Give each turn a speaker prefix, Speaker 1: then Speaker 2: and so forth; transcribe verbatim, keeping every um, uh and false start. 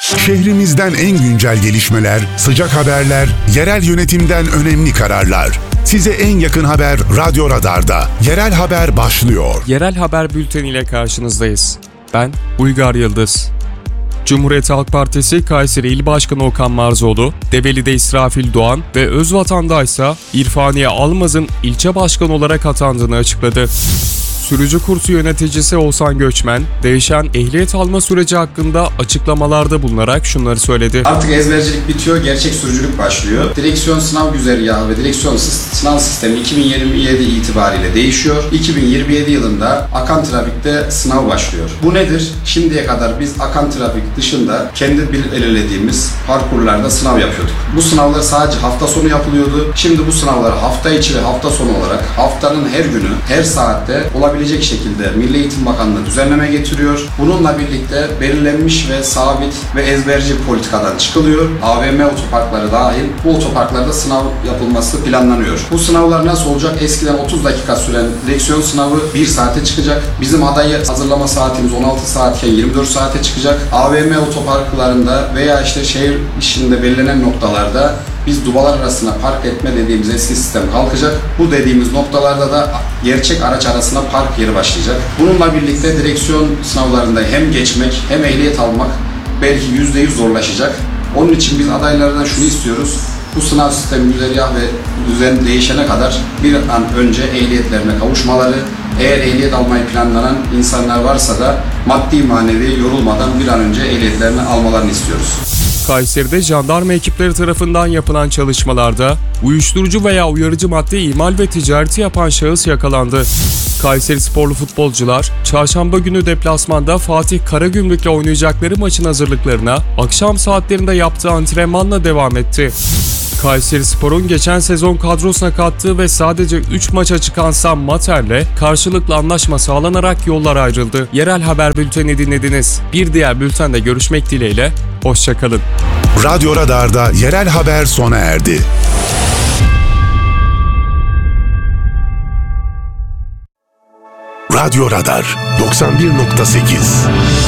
Speaker 1: Şehrimizden en güncel gelişmeler, sıcak haberler, yerel yönetimden önemli kararlar. Size en yakın haber Radyo Radar'da. Yerel Haber başlıyor.
Speaker 2: Yerel Haber Bülteni ile karşınızdayız. Ben Uygar Yıldız. Cumhuriyet Halk Partisi Kayseri İl Başkanı Okan Marzoğlu, Develi'de İsrafil Doğan ve Özvatan'da ise İrfaniye Almaz'ın ilçe başkanı olarak atandığını açıkladı. Sürücü kursu yöneticisi Oğuzhan Göçmen, değişen ehliyet alma süreci hakkında açıklamalarda bulunarak şunları söyledi.
Speaker 3: Artık ezbercilik bitiyor, gerçek sürücülük başlıyor. Direksiyon sınav güzergahı ve direksiyon sınav sistemi iki bin yirmi yedi itibariyle değişiyor. iki bin yirmi yedi yılında akan trafikte sınav başlıyor. Bu nedir? Şimdiye kadar biz akan trafik dışında kendi belirlediğimiz parkurlarda sınav yapıyorduk. Bu sınavlar sadece hafta sonu yapılıyordu. Şimdi bu sınavları hafta içi ve hafta sonu olarak haftanın her günü, her saatte olabilecek şekilde Milli Eğitim Bakanlığı düzenleme getiriyor. Bununla birlikte belirlenmiş ve sabit ve ezberci politikadan çıkılıyor. A V M otoparkları dahil bu otoparklarda sınav yapılması planlanıyor. Bu sınavlar nasıl olacak? Eskiden otuz dakika süren direksiyon sınavı bir saate çıkacak. Bizim adayı hazırlama saatimiz on altı saatken yirmi dört saate çıkacak. A V M otoparklarında veya işte şehir içinde belirlenen noktalarda biz dubalar arasına park etme dediğimiz eski sistem kalkacak. Bu dediğimiz noktalarda da gerçek araç arasına park yeri başlayacak. Bununla birlikte direksiyon sınavlarında hem geçmek hem ehliyet almak belki yüzde yüz zorlaşacak. Onun için biz adaylardan şunu istiyoruz. Bu sınav sistemi güzergah ve düzen değişene kadar bir an önce ehliyetlerine kavuşmaları, eğer ehliyet almayı planlanan insanlar varsa da maddi manevi yorulmadan bir an önce ehliyetlerini almalarını istiyoruz.
Speaker 2: Kayseri'de jandarma ekipleri tarafından yapılan çalışmalarda uyuşturucu veya uyarıcı madde imal ve ticareti yapan şahıs yakalandı. Kayseri sporlu futbolcular, çarşamba günü deplasmanda Fatih Karagümrük'le oynayacakları maçın hazırlıklarına akşam saatlerinde yaptığı antrenmanla devam etti. Kayserispor'un geçen sezon kadrosuna kattığı ve sadece üç maça çıkan Sam Mater'le karşılıklı anlaşma sağlanarak yollar ayrıldı. Yerel Haber Bülteni dinlediniz. Bir diğer bültende görüşmek dileğiyle, hoşça kalın.
Speaker 1: Radyo Radar'da yerel haber sona erdi. Radyo Radar doksan bir nokta sekiz